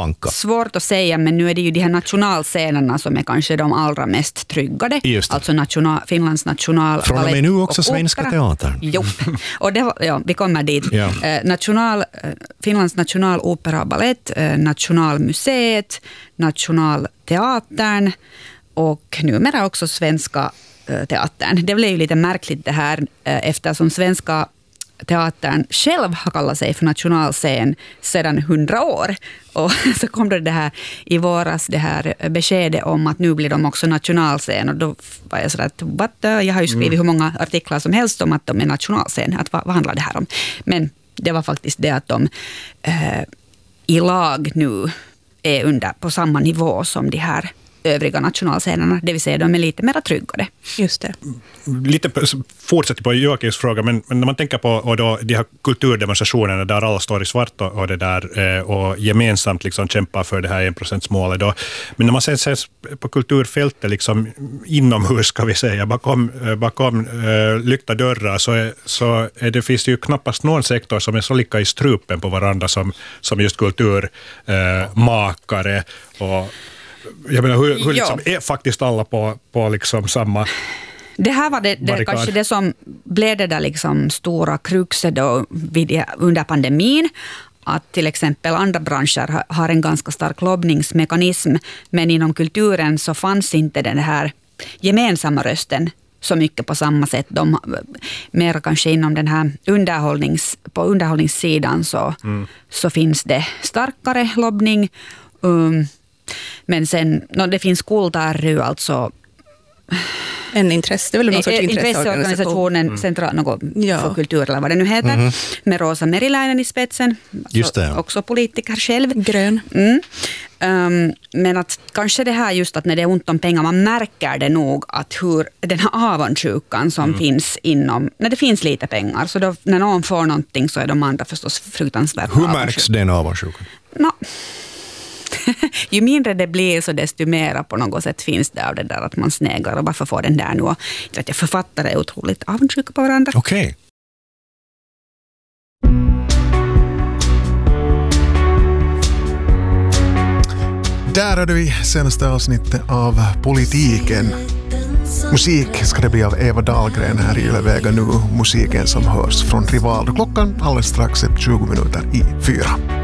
panka? Svårt att säga, men nu är det ju de här nationalscenerna som är kanske de allra mest tryggade. Alltså Finlands nationalbalett. Från och med nu också Svenska Teatern. Jo, och det var, vi kommer dit. Ja. Finlands nationalopera och balett, Nationalmuseet, Nationalteatern och numera också Svenska teatern. Det blev ju lite märkligt det här eftersom Svenska teatern själv har kallat sig för nationalscen sedan 100 år. Och så kom det här i våras, det här beskedet om att nu blir de också nationalscen. Och då var jag sådär att jag har ju skrivit hur många artiklar som helst om att de är nationalscen. Att vad handlar det här om? Men det var faktiskt det att de i lag nu är på samma nivå som de här övriga nationalscenerna, det vill säga de är lite mer tryggare. Just det. Lite fortsätter på Joakims fråga, men när man tänker på då, de här kulturdemonstrationerna där alla står i svart och det där och gemensamt liksom kämpar för det här 1%-målet då. Men när man sen ses på kulturfältet liksom inomhus, ska vi säga, bakom lyckta dörrar så finns det ju knappast någon sektor som är så lika i strupen på varandra som just kulturmakare och jag menar, hur liksom är faktiskt alla på liksom samma... Det här var det kanske det som blev det där liksom stora kruxet då under pandemin. Att till exempel andra branscher har en ganska stark lobbningsmekanism, men inom kulturen så fanns inte den här gemensamma rösten så mycket på samma sätt. Mer kanske inom den här på underhållningssidan så finns det starkare lobbning. Men sen, det finns Kultary, alltså en intresse, det är väl någon sorts intresseorganisationen för kultur eller vad det nu heter, med Rosa Meriläinen i spetsen. Just det. Också politiker själv. Grön. Men att kanske det här just att när det är ont om pengar, man märker det nog att hur den här avundsjukan som finns när det finns lite pengar, så då, när någon får någonting så är de andra förstås fruktansvärt avundsjuka. Hur märks den avundsjukan? Ju mindre det blir så desto mera på något sätt finns det av det där att man snägar och varför får den där nu. Författare är otroligt avundsjuka på varandra. Okej. Där är vi senaste avsnittet av Politiken. Musik ska det bli av Eva Dahlgren här i Yle-Vega nu. Musiken som hörs från Rival. Klockan alldeles strax 20 minuter i 4.